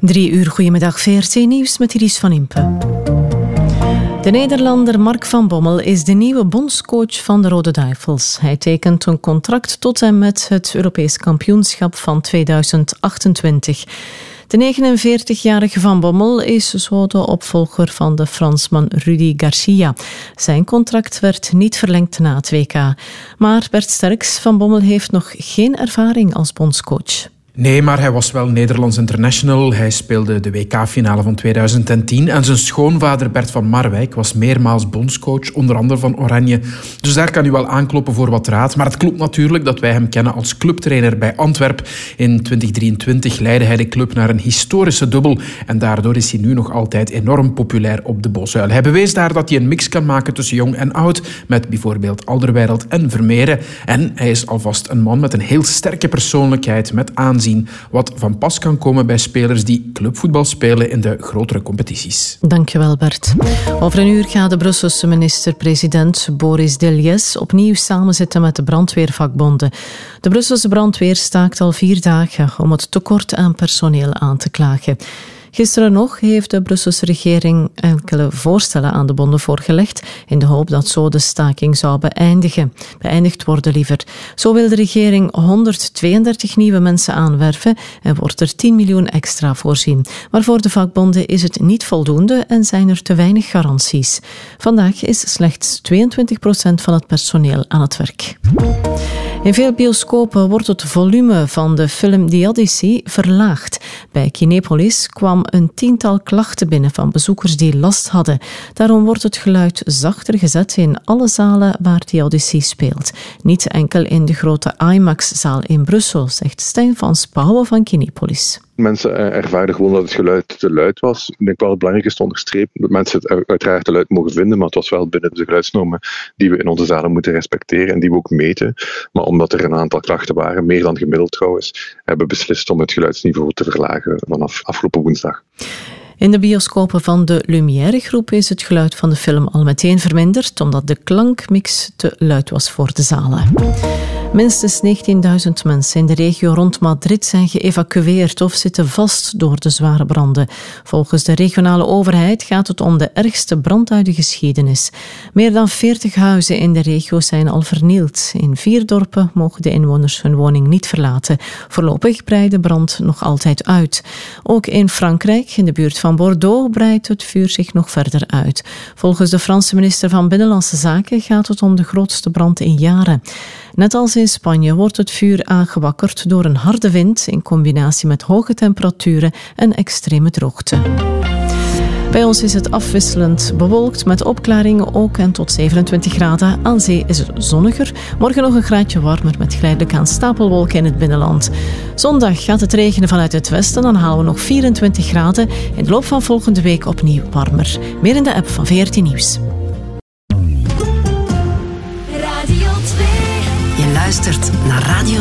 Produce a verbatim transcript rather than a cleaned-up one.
Drie uur, goedemiddag, V R T Nieuws met Iris van Impe. De Nederlander Mark van Bommel is de nieuwe bondscoach van de Rode Duivels. Hij tekent een contract tot en met het Europees kampioenschap van tweeduizend achtentwintig. De negenenveertigjarige Van Bommel is zo de opvolger van de Fransman Rudi Garcia. Zijn contract werd niet verlengd na het W K. Maar Bert Sterks, Van Bommel heeft nog geen ervaring als bondscoach. Nee, maar hij was wel Nederlands international. Hij speelde de W K-finale van tweeduizend tien. En zijn schoonvader Bert van Marwijk was meermaals bondscoach, onder andere van Oranje. Dus daar kan u wel aankloppen voor wat raad. Maar het klopt natuurlijk dat wij hem kennen als clubtrainer bij Antwerp. In twintig drieëntwintig leidde hij de club naar een historische dubbel. En daardoor is hij nu nog altijd enorm populair op de Bosuil. Hij bewees daar dat hij een mix kan maken tussen jong en oud. Met bijvoorbeeld Alderweireld en Vermeeren. En hij is alvast een man met een heel sterke persoonlijkheid, met aanzien. Wat van pas kan komen bij spelers die clubvoetbal spelen in de grotere competities. Dankjewel, Bert. Over een uur gaat de Brusselse minister-president Boris Deljes opnieuw samenzitten met de brandweervakbonden. De Brusselse brandweer staakt al vier dagen om het tekort aan personeel aan te klagen. Gisteren nog heeft de Brusselse regering enkele voorstellen aan de bonden voorgelegd in de hoop dat zo de staking zou beëindigen. Beëindigd worden liever. Zo wil de regering honderdtweeëndertig nieuwe mensen aanwerven en wordt er tien miljoen extra voorzien. Maar voor de vakbonden is het niet voldoende en zijn er te weinig garanties. Vandaag is slechts tweeëntwintig procent van het personeel aan het werk. In veel bioscopen wordt het volume van de film The Odyssey verlaagd. Bij Kinepolis kwam een tiental klachten binnen van bezoekers die last hadden. Daarom wordt het geluid zachter gezet in alle zalen waar The Odyssey speelt. Niet enkel in de grote IMAX-zaal in Brussel, zegt Stijn van Spouwen van Kinepolis. Mensen ervaren gewoon dat het geluid te luid was. Ik denk wel het belangrijk is te onderstrepen dat mensen het uiteraard te luid mogen vinden, maar het was wel binnen de geluidsnormen die we in onze zalen moeten respecteren en die we ook meten. Maar omdat er een aantal klachten waren, meer dan gemiddeld trouwens, hebben we beslist om het geluidsniveau te verlagen vanaf afgelopen woensdag. In de bioscopen van de Lumière-groep is het geluid van de film al meteen verminderd, omdat de klankmix te luid was voor de zalen. Minstens negentienduizend mensen in de regio rond Madrid zijn geëvacueerd of zitten vast door de zware branden. Volgens de regionale overheid gaat het om de ergste brand uit de geschiedenis. Meer dan veertig huizen in de regio zijn al vernield. In vier dorpen mogen de inwoners hun woning niet verlaten. Voorlopig breidt de brand nog altijd uit. Ook in Frankrijk, in de buurt van Bordeaux, breidt het vuur zich nog verder uit. Volgens de Franse minister van Binnenlandse Zaken gaat het om de grootste brand in jaren. Net als in Spanje wordt het vuur aangewakkerd door een harde wind in combinatie met hoge temperaturen en extreme droogte. Bij ons is het afwisselend bewolkt met opklaringen ook en tot zevenentwintig graden. Aan zee is het zonniger. Morgen nog een graadje warmer met geleidelijk aan stapelwolken in het binnenland. Zondag gaat het regenen vanuit het westen. Dan halen we nog vierentwintig graden. In de loop van volgende week opnieuw warmer. Meer in de app van V R T Nieuws. Radio twee. Je luistert naar Radio